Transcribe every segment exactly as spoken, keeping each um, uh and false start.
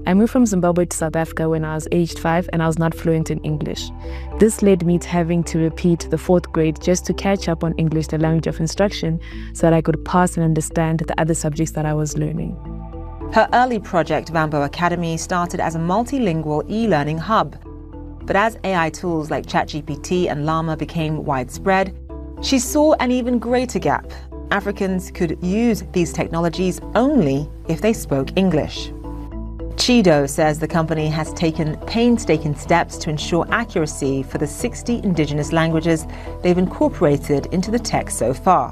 I moved from Zimbabwe to South Africa when I was aged five and I was not fluent in English. This led me to having to repeat the fourth grade just to catch up on English, the language of instruction, so that I could pass and understand the other subjects that I was learning. Her early project, Vambo Academy, started as a multilingual e-learning hub. But as A I tools like ChatGPT and Llama became widespread, she saw an even greater gap. Africans could use these technologies only if they spoke English. Chido says the company has taken painstaking steps to ensure accuracy for the sixty indigenous languages they've incorporated into the tech so far.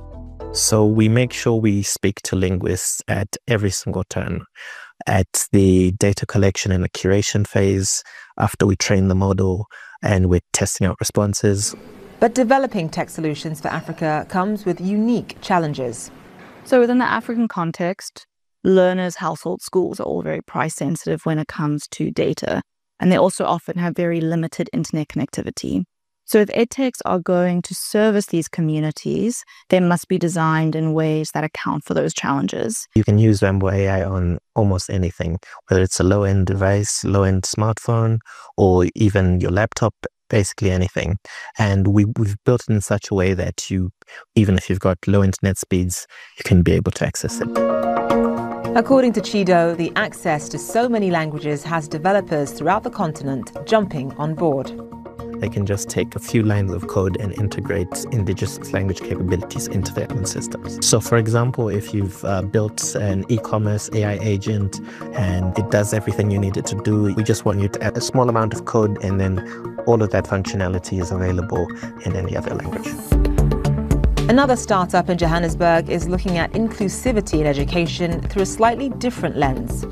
So we make sure we speak to linguists at every single turn, at the data collection and the curation phase, after we train the model and we're testing out responses. But developing tech solutions for Africa comes with unique challenges. So within the African context, learners, households, schools are all very price sensitive when it comes to data. And they also often have very limited internet connectivity. So if edtechs are going to service these communities, they must be designed in ways that account for those challenges. You can use Vambo A I on almost anything, whether it's a low-end device, low-end smartphone, or even your laptop, basically anything. And we, we've built it in such a way that you, even if you've got low internet speeds, you can be able to access it. According to Chido, the access to so many languages has developers throughout the continent jumping on board. They can just take a few lines of code and integrate indigenous language capabilities into their own systems. So for example, if you've uh, built an e-commerce A I agent and it does everything you need it to do, we just want you to add a small amount of code and then all of that functionality is available in any other language. Another startup in Johannesburg is looking at inclusivity in education through a slightly different lens.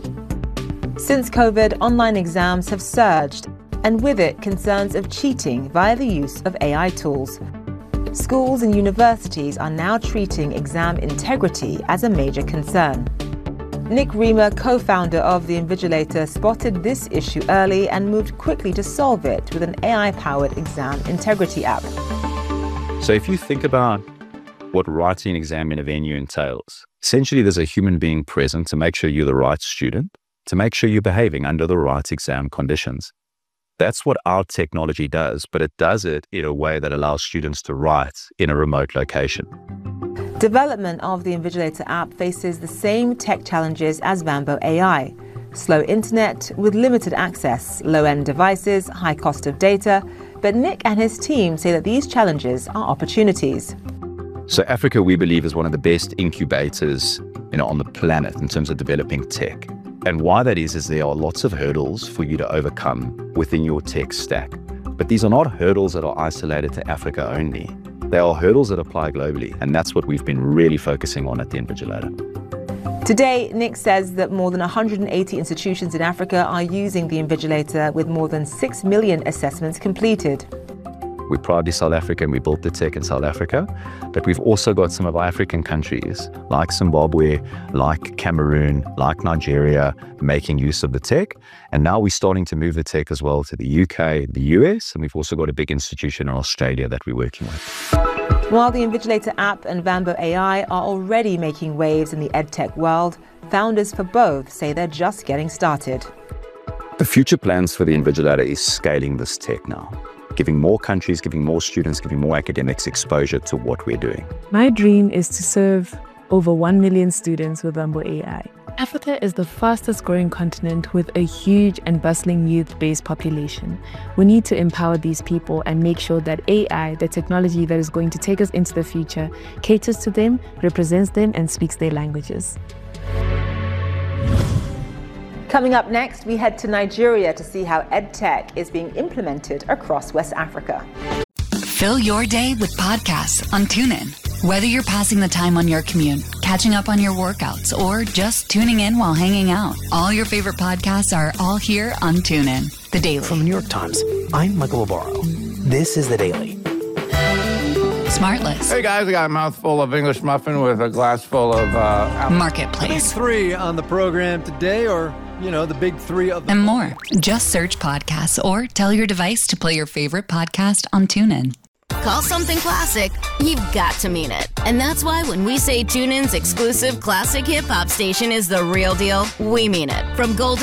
Since COVID, online exams have surged, and with it, concerns of cheating via the use of A I tools. Schools and universities are now treating exam integrity as a major concern. Nick Riemer, co-founder of The Invigilator, spotted this issue early and moved quickly to solve it with an A I-powered exam integrity app. So if you think about what writing an exam in a venue entails, essentially there's a human being present to make sure you're the right student, to make sure you're behaving under the right exam conditions. That's what our technology does, but it does it in a way that allows students to write in a remote location. Development of the Invigilator app faces the same tech challenges as Vambo A I. Slow internet with limited access, low-end devices, high cost of data. But Nick and his team say that these challenges are opportunities. So Africa, we believe, is one of the best incubators, you know, on the planet in terms of developing tech. And why that is, is there are lots of hurdles for you to overcome within your tech stack. But these are not hurdles that are isolated to Africa only. They are hurdles that apply globally. And that's what we've been really focusing on at The Invigilator. Today, Nick says that more than one hundred eighty institutions in Africa are using The Invigilator, with more than six million assessments completed. We're proudly South African. We built the tech in South Africa, but we've also got some of our African countries like Zimbabwe, like Cameroon, like Nigeria, making use of the tech. And now we're starting to move the tech as well to the U K, the U S, and we've also got a big institution in Australia that we're working with. While the Invigilator app and Vambo A I are already making waves in the edtech world, founders for both say they're just getting started. The future plans for the Invigilator is scaling this tech now, giving more countries, giving more students, giving more academics exposure to what we're doing. My dream is to serve over one million students with Vambo A I. Africa is the fastest growing continent with a huge and bustling youth-based population. We need to empower these people and make sure that A I, the technology that is going to take us into the future, caters to them, represents them, and speaks their languages. Coming up next, we head to Nigeria to see how EdTech is being implemented across West Africa. Fill your day with podcasts on TuneIn. Whether you're passing the time on your commute, catching up on your workouts, or just tuning in while hanging out, all your favorite podcasts are all here on TuneIn. The Daily. From the New York Times, I'm Michael Obaro. This is The Daily. Smartless. Hey guys, I got a mouthful of English muffin with a glass full of uh, apple. Marketplace. Big three on the program today, or, you know, the big three of the... And more. Just search podcasts or tell your device to play your favorite podcast on TuneIn. Call something classic, you've got to mean it. And that's why when we say TuneIn's exclusive classic hip-hop station is the real deal, we mean it. From Gold